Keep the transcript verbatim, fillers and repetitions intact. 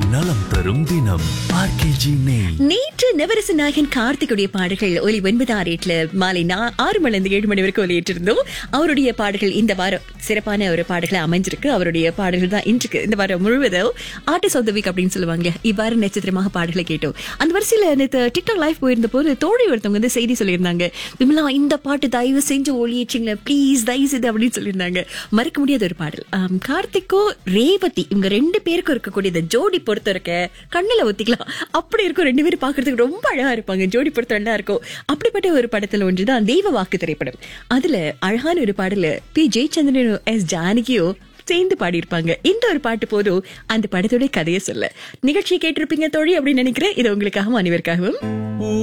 நலம் தரும் தினம் ஆர்கேஜி நெய். நேற்று நவரச நாயகன் கார்த்திகுடைய பாடல்கள் ஒலி ஒன்பது ஆறு எட்டுல மாலை நா- ஆறு மணி இருந்து ஏழு மணி வரைக்கும் ஒலியிட்டிருந்தோம். அவருடைய பாடல்கள் இந்த வாரம் சிறப்பான ஒரு பாடல்களை அமைஞ்சிருக்கு. அவருடைய பாடல்கள் தான் இன்றைக்கு இந்த வாரம் முழுவதும் ஆர்டிஸ்ட் ஆஃப் தி வீக் அப்படின்னு சொல்லுவாங்க. இவ்வாறு நட்சத்திரமாக பாடல்களை கேட்டோம். அந்த வரிசையில நேற்று டிக்டாக் லைவ் போயிருந்த போது தோழி ஒருத்தவங்க வந்து செய்தி சொல்லியிருந்தாங்க. விமலா, இந்த பாட்டு தயவு செஞ்சு ஒளியேற்றிங்களேன் ப்ளீஸ், தயவு செய்து அப்படின்னு சொல்லியிருந்தாங்க. மறக்க முடியாத ஒரு பாடல். ஆம், கார்த்திகோ ரேவதி இவங்க ரெண்டு பேருக்கும் இருக்கக்கூடிய இந்த ஜோடி பொறுத்த இருக்க கண்ணுல ஒத்திக்கலாம் அப்படி இருக்கும். ரெண்டு பேரும் பாக்குறதுக்கு ரொம்ப அழகா இருப்பாங்க. ஜோடி பொறுத்த நல்லா இருக்கும். அப்படிப்பட்ட ஒரு படத்துல ஒன்றுதான் தெய்வ வாக்கு திரைப்படம். அதுல அழகான ஒரு பாடல பி ஜெயச்சந்திரனோ எஸ் ஜானகியோ சேர்ந்து பாடியிருப்பாங்க. இந்த ஒரு பாட்டு போதும் அந்த படத்தோட கதையை சொல்ல. நிகழ்ச்சியை கேட்டிருப்பீங்க தோழி அப்படின்னு நினைக்கிறேன். இது உங்களுக்காகவும் அனைவருக்காகவும்.